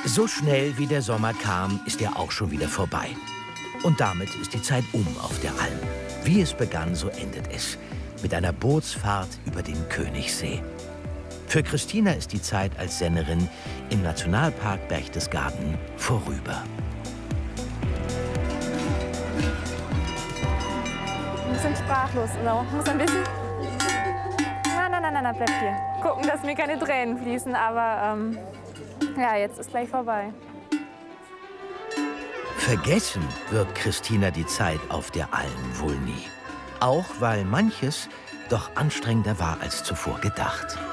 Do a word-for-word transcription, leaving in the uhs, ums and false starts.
So schnell wie der Sommer kam, ist er auch schon wieder vorbei. Und damit ist die Zeit um auf der Alm. Wie es begann, so endet es. Mit einer Bootsfahrt über den Königssee. Für Christina ist die Zeit als Sennerin im Nationalpark Berchtesgaden vorüber. Wir sind sprachlos. No. Muss ein bisschen. Nein, nein, nein, nein, bleib hier. Gucken, dass mir keine Tränen fließen, aber ähm, ja, jetzt ist gleich vorbei. Vergessen wird Christina die Zeit auf der Alm wohl nie. Auch weil manches doch anstrengender war als zuvor gedacht.